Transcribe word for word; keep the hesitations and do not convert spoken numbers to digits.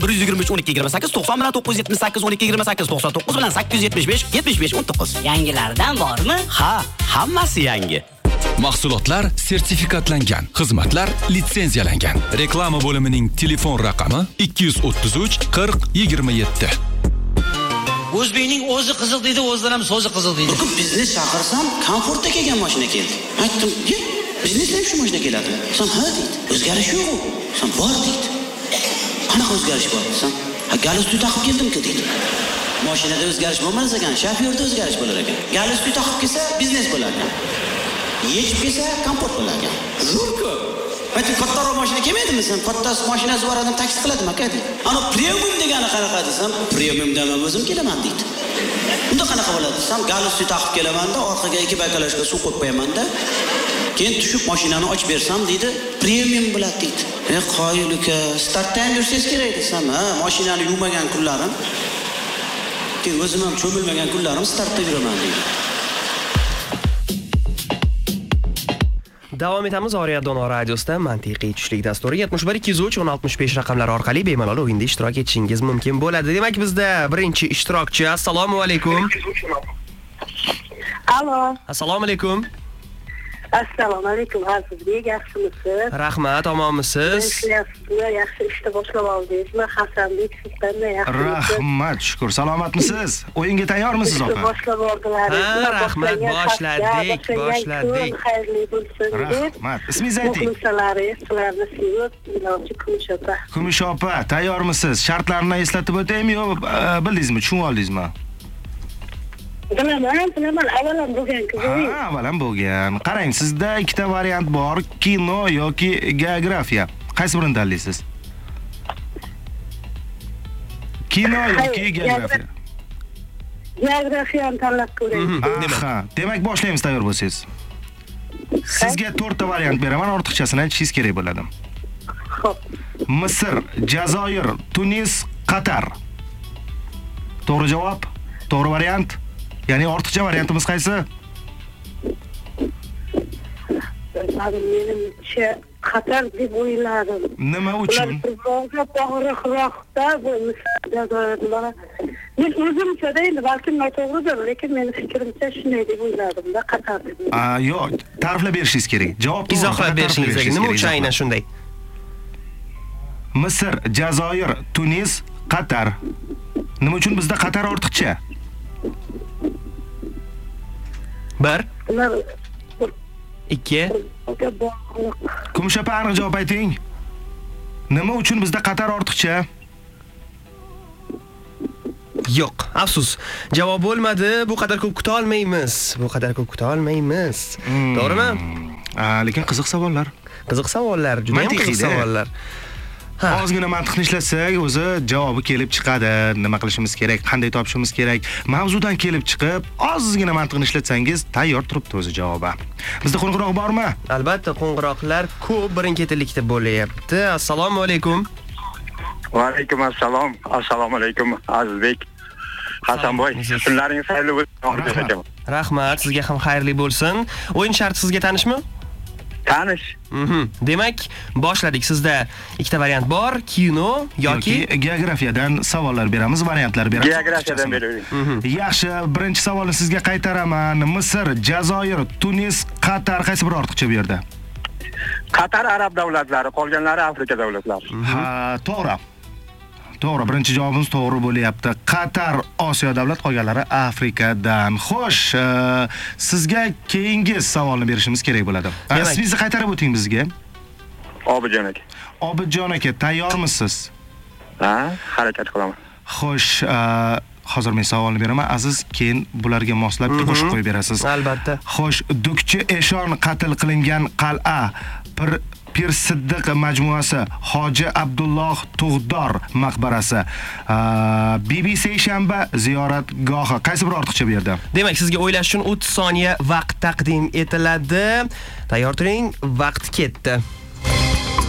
bir yuz yigirma uch o'n ikki yigirma sakkiz to'qson bilan to'qqiz yuz yetmish sakkiz o'n ikki yigirma sakkiz to'qson to'qqiz bilan sakkiz yuz yetmish besh yetmish besh o'n to'qqiz. Yangilaridan bormi? Ha, hammasi yangi. Mahsulotlar sertifikatlangan, xizmatlar litsenziyalangan. Reklama bo'limining telefon raqami ikki yuz o'ttiz uch qirq yigirma yetti. O'zbekning o'zi qiziq deydi, o'zidan ham so'zi qiziq deydi. Bugun biznes chaqirsam, komfortda kelgan mashina keldi. Aytdim, "Ye, biznesda ham shu mashina keladi." Sen ha deydi. O'zgarish yo'q. Sen bor deydi. Qanaqa o'zgarish bor? Sen ha galstuk taqib keldim-ku deydi. Mashinada o'zgarish bo'lmas ekan, shofyorda o'zgarish bo'lar ekan. Galstuk taqib kelsa, biznes bo'lar ekan. Yechib kelsa, komfort bo'lar ekan. Zo'r-ku. Aytdim, kattaroq mashina kelmaydimi sen? Katta mashinasi bor odam taksi qiladimi aka deydi. Ana premium degani qanaqa desam, premiumdan men o'zim kelaman deydi. Unda qanaqa bo'ladi desam, galstuk taqib kelaman-da, orqaga ikki bakalashka suv qo'yib qo'yaman-da. Keyin tushib mashinani ochib bersam deydi, premium bo'ladi deydi. E qoyil uka, startdan yursangiz kerak desam, ha, mashinani yuvmagan kunlarim. Keyin o'zim ham cho'milmagan kunlarim startda yuraman deydi. Davom etamiz Oriya Dono radiosida mantiqiy tushlik dasturi yetmish bir ikki yuz uch o'n oltmish besh raqamlari orqali bemalol o'yinda ishtirok etishingiz mumkin bo'ladi. Demak, bizda birinchi ishtirokchi. Assalomu alaykum. Alo. Assalomu alaykum. Assalomu alaykum, Azizbek, yaxshimisiz? Rahmat, omonmisiz? Yaxshi ishda boshlab oldingizmi? Hasanbek, sizdan yaxshi. Rahmat, shukr. Salomatmisiz? O'yinga tayyormisiz, opa? Boshlab oldilar. Ha, rahmat, boshladik, boshladik. Xayrli bo'lsin deb. Rahmat. Ismingizni ayting. Muxlisalaringiz sizlarni sevib, iloji Kumush opa. Kumush opa, tayyormisiz? Shartlarni eslatib o'taymi yo bildingizmi, tushunib oldingizmi? Bilaman, bilaman, avalan bo'lgan-ku. Ha, avalan bo'lgan. Qarang, sizda ikkita variant bor, kino yoki geografiya. Qaysi birini tanlaysiz? Kino yoki geografiya? Geografiyani tanlab ko'ring. Ha, demak boshlaymiz tayyor bo'lsangiz. Sizga to'rtta variant beraman, ortiqchasini aytishingiz kerak bo'ladi. Xo'p. Misr, Jazoir, Tunis, Qatar. To'g'ri javob? To'g'ri variant? Ya'ni ortiqcha variantimiz qaysi? Menimcha Qatar deb o'yladim. Nima uchun? Ular to'g'riroqda bu Jazoirlar. Men o'zimcha endi balki noto'g'ridir, lekin mening fikrimcha shunday deb o'yladim-da, Qatar deb. A, yo'q, ta'riflab berishingiz kerak. Javob izohlab berishingiz kerak. Nima uchun aynan shunday? Misr, Jazoir, Tunis, Qatar. Nima uchun bizda Qatar ortiqcha? bir ikki Kumush opa, aniq javob ayting. Nima uchun bizda Qatar ortiqcha? Yo'q, afsus. Javob bo'lmadi. Bu qadar ko'p kuta olmaymiz. Bu qadar ko'p kuta olmaymiz. To'g'rimi? A, lekin qiziq savollar. Qiziq savollar, juda ham qiziq savollar. Ozgina mantiqni ishlatsak, o'zi javobi kelib chiqadi. Nima qilishimiz kerak, qanday topishimiz kerak, mavzudan kelib chiqib, ozgina mantiqni ishlatsangiz, tayyor turibdi o'zi javobi. Bizda qo'ng'iroq bormi? Albatta, qo'ng'iroqlar ko'p birin-ketinlikda bo'lyapti. Assalomu alaykum. Va alaykum assalom. Assalomu alaykum, Azizbek. Hasanboy, kunlaringiz xayrli bo'lsin. Rahmat, sizga ham xayrli bo'lsin. O'yin sharti sizga tanishmi? Tanish. Mhm. Demak, boshladik. Sizda ikkita variant bor, kino yoki geografiyadan savollar beramiz, variantlar beramiz. Geografiyadan beravering. Yaxshi, birinchi savolni sizga qaytaraman. Misr, Jazoir, Tunis, Qatar qaysi biri ortiqcha bu yerda? Qatar arab davlatlari, qolganlari Afrika davlatlari. Ha, to'g'ri. To'g'ri, birinchi javobimiz to'g'ri bo'lyapti. Qatar Osiyo davlat, qolganlari Afrikadan. Xo'sh, sizga keyingi savolni berishimiz kerak bo'ladi. Ismingizni qaytarib o'ting bizga. Obidjon aka. Obidjon aka, tayyormisiz? Ha, harakat qilaman. Xo'sh, hozir men savolni beraman. Aziz, keyin bularga moslab qo'shib qo'yib berasiz. Albatta. Xo'sh, Dukchi Eshon qatl qilingan qal'a Pir Pir Siddiq majmuasi, Hoji Abdulloh Tug'dor maqbarasi, B B C shanba ziyoratgohi. Qaysi biri ortiqcha bu yerda? Demak, sizga o'ylash uchun o'ttiz soniya vaqt taqdim etiladi. Tayyor turing, vaqt ketdi.